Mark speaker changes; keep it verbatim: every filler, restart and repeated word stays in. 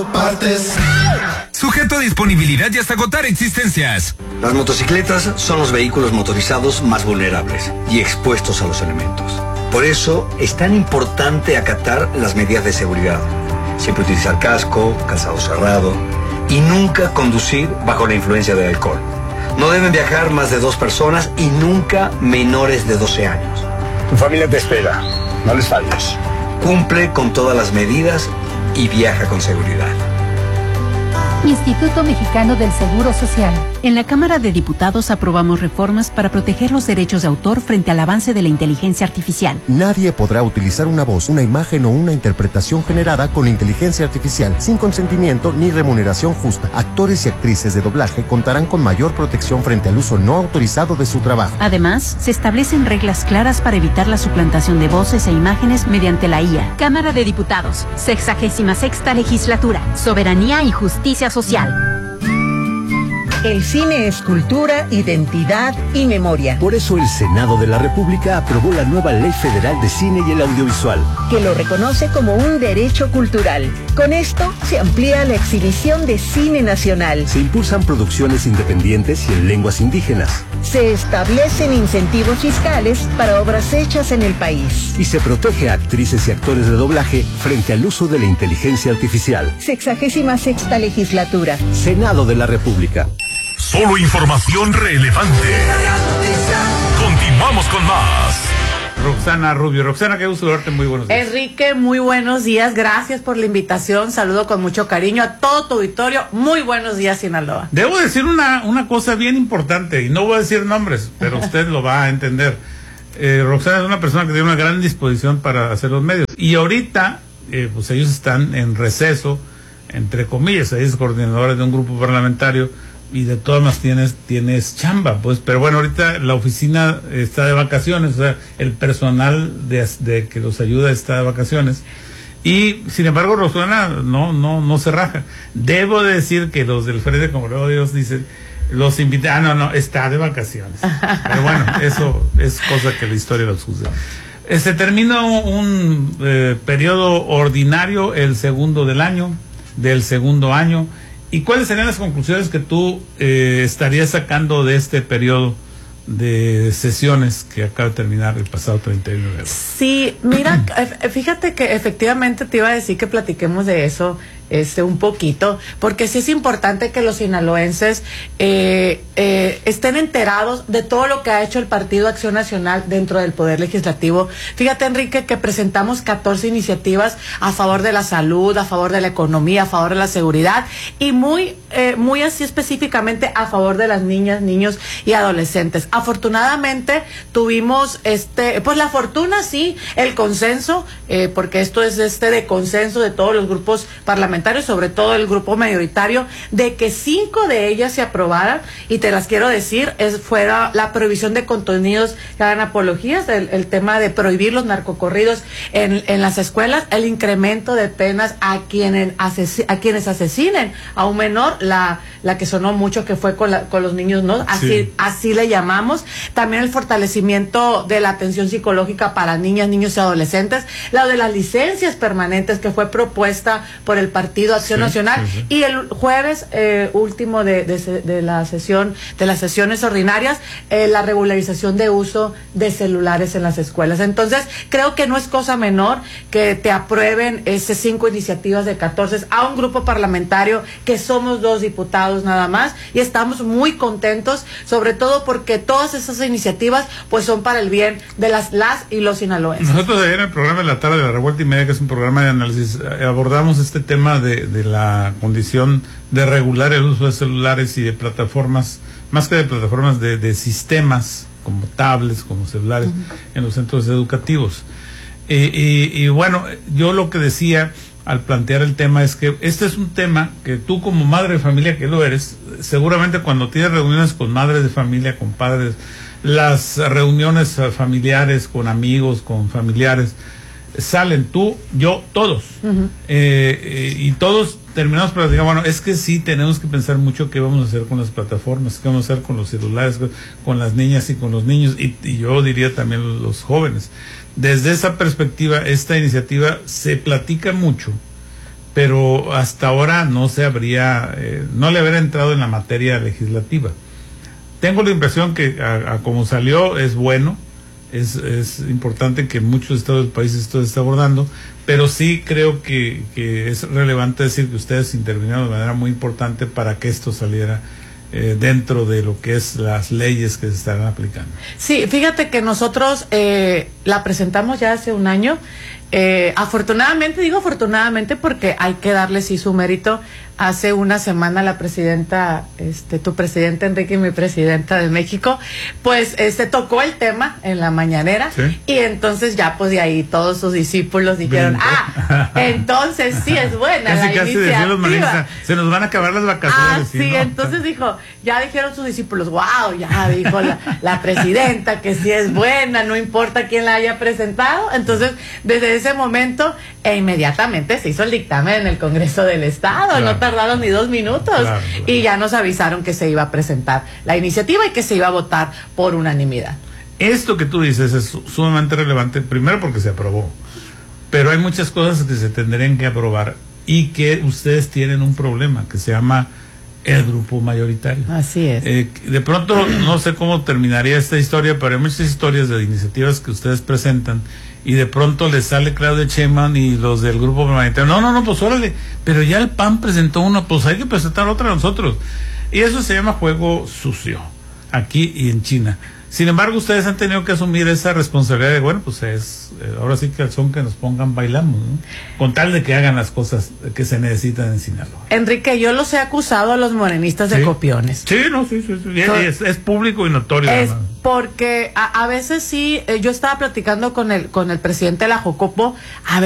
Speaker 1: Partes.
Speaker 2: Sujeto a disponibilidad y hasta agotar existencias.
Speaker 3: Las motocicletas son los vehículos motorizados más vulnerables y expuestos a los elementos. Por eso es tan importante acatar las medidas de seguridad. Siempre utilizar casco, calzado cerrado y nunca conducir bajo la influencia del alcohol. No deben viajar más de dos personas y nunca menores de doce años.
Speaker 4: Tu familia te espera, no les falles.
Speaker 3: Cumple con todas las medidas y viaja con seguridad.
Speaker 5: Instituto Mexicano del Seguro Social. En la Cámara de Diputados aprobamos reformas para proteger los derechos de autor frente al avance de la inteligencia artificial.
Speaker 6: Nadie podrá utilizar una voz, una imagen o una interpretación generada con inteligencia artificial sin consentimiento ni remuneración justa. Actores y actrices de doblaje contarán con mayor protección frente al uso no autorizado de su trabajo.
Speaker 5: Además, se establecen reglas claras para evitar la suplantación de voces e imágenes mediante la I A. Cámara de Diputados, sexagésima sexta legislatura, soberanía y justicia social.
Speaker 7: El cine es cultura, identidad y memoria.
Speaker 8: Por eso el Senado de la República aprobó la nueva Ley Federal de Cine y el Audiovisual,
Speaker 7: que lo reconoce como un derecho cultural. Con esto se amplía la exhibición de cine nacional.
Speaker 8: Se impulsan producciones independientes y en lenguas indígenas.
Speaker 7: Se establecen incentivos fiscales para obras hechas en el país.
Speaker 8: Y se protege a actrices y actores de doblaje frente al uso de la inteligencia artificial.
Speaker 7: Sexagésima sexta legislatura.
Speaker 8: Senado de la República.
Speaker 9: Solo información relevante. Continuamos con más.
Speaker 10: Roxana Rubio. Roxana, qué gusto verte, muy buenos días.
Speaker 11: Enrique, muy buenos días, gracias por la invitación, saludo con mucho cariño a todo tu auditorio, muy buenos días, Sinaloa.
Speaker 10: Debo decir una, una cosa bien importante, y no voy a decir nombres, pero usted lo va a entender. Eh, Roxana es una persona que tiene una gran disposición para hacer los medios, y ahorita, eh, pues ellos están en receso, entre comillas, ella es coordinadora de un grupo parlamentario, y de todas maneras tienes, tienes chamba, pues, pero bueno, ahorita la oficina está de vacaciones, o sea, el personal de, de que los ayuda está de vacaciones, y sin embargo Rosana no, no, no se raja. Debo de decir que los del Frente como luego Dios dicen, los invitan, ah, no, no, está de vacaciones, pero bueno, eso es cosa que la historia los juzga. Se termina un eh, periodo ordinario, el segundo del año, del segundo año. ¿Y cuáles serían las conclusiones que tú eh, estarías sacando de este periodo de sesiones que acaba de terminar el pasado treinta y uno de agosto?
Speaker 11: Sí, mira, fíjate que efectivamente te iba a decir que platiquemos de eso este un poquito, porque sí es importante que los sinaloenses eh, eh, estén enterados de todo lo que ha hecho el Partido Acción Nacional dentro del Poder Legislativo. Fíjate, Enrique, que presentamos catorce iniciativas a favor de la salud, a favor de la economía, a favor de la seguridad y muy, eh, muy así específicamente a favor de las niñas, niños y adolescentes. Afortunadamente tuvimos este, pues la fortuna, sí, el consenso, eh, porque esto es este de consenso de todos los grupos parlamentarios, sobre todo el grupo mayoritario, de que cinco de ellas se aprobaran, y te las quiero decir, es fuera la prohibición de contenidos que hagan apologías, el, el tema de prohibir los narcocorridos en, en las escuelas, el incremento de penas a quienes, ases, a quienes asesinen a un menor, la, la que sonó mucho que fue con, la, con los niños, ¿no? Así, sí. Así le llamamos. También el fortalecimiento de la atención psicológica para niñas, niños y adolescentes, la de las licencias permanentes que fue propuesta por el Partido Acción sí, Nacional, sí, sí. Y el jueves eh, último de, de, de la sesión, de las sesiones ordinarias, eh, la regularización de uso de celulares en las escuelas. Entonces, creo que no es cosa menor que te aprueben esas cinco iniciativas de catorce a un grupo parlamentario que somos dos diputados nada más, y estamos muy contentos, sobre todo porque todas esas iniciativas pues son para el bien de las, las y los sinaloenses.
Speaker 10: Nosotros ayer en el programa de la tarde de la Revuelta y Media, que es un programa de análisis, abordamos este tema de, de la condición de regular el uso de celulares y de plataformas, más que de plataformas, de, de sistemas como tablets, como celulares, uh-huh, en los centros educativos. Eh, y, y bueno, yo lo que decía al plantear el tema es que este es un tema que tú, como madre de familia que lo eres, seguramente cuando tienes reuniones con madres de familia, con padres, las reuniones familiares con amigos, con familiares, salen tú, yo, todos, uh-huh, eh, eh, y todos terminamos pero digamos, bueno, es que sí tenemos que pensar mucho qué vamos a hacer con las plataformas, qué vamos a hacer con los celulares, con las niñas y con los niños, y, y yo diría también los jóvenes. Desde esa perspectiva, esta iniciativa se platica mucho, pero hasta ahora no se habría, eh, no le habría entrado en la materia legislativa. Tengo la impresión que a, a como salió es bueno, es, es importante que muchos estados del país esto se esté abordando, pero sí creo que, que es relevante decir que ustedes intervinieron de manera muy importante para que esto saliera eh, dentro de lo que es las leyes que se estarán aplicando.
Speaker 11: Sí, fíjate que nosotros eh, la presentamos ya hace un año. Eh, afortunadamente, digo afortunadamente porque hay que darle sí su mérito. Hace una semana la presidenta, este, tu presidenta Enrique y mi presidenta de México, pues este tocó el tema en la mañanera, ¿sí? Y entonces ya pues de ahí todos sus discípulos dijeron, Bien. ah, entonces sí es buena
Speaker 10: casi,
Speaker 11: la
Speaker 10: casi
Speaker 11: iniciativa.
Speaker 10: Los manistas, se nos van a acabar las vacaciones.
Speaker 11: Ah, sí, ¿no? Entonces dijo, ya dijeron sus discípulos, wow, ya dijo la, la presidenta que sí es buena, no importa quién la haya presentado. Entonces, desde ese momento, e inmediatamente se hizo el dictamen en el Congreso del Estado, claro. No tardaron ni dos minutos, claro, claro. Y ya nos avisaron que se iba a presentar la iniciativa y que se iba a votar por unanimidad.
Speaker 10: Esto que tú dices es sumamente relevante, primero porque se aprobó, pero hay muchas cosas que se tendrían que aprobar y que ustedes tienen un problema que se llama el grupo mayoritario.
Speaker 11: Así es.
Speaker 10: Eh, de pronto, no sé cómo terminaría esta historia, pero hay muchas historias de iniciativas que ustedes presentan y de pronto les sale Claudia Sheinbaum y los del grupo mayoritario, no, no, no, pues órale, pero ya el P A N presentó uno, pues hay que presentar otra nosotros. Y eso se llama juego sucio, aquí y en China. Sin embargo, ustedes han tenido que asumir esa responsabilidad de, bueno, pues es, eh, ahora sí que al son que nos pongan bailamos, ¿no? Con tal de que hagan las cosas que se necesitan en Sinaloa.
Speaker 11: Enrique, yo los he acusado a los morenistas
Speaker 10: ¿Sí?
Speaker 11: de copiones.
Speaker 10: Sí, no, sí, sí, sí. So, es, es público y notorio.
Speaker 11: Es
Speaker 10: además.
Speaker 11: Porque a, a veces sí, eh, yo estaba platicando con el, con el presidente de la Jocopo, a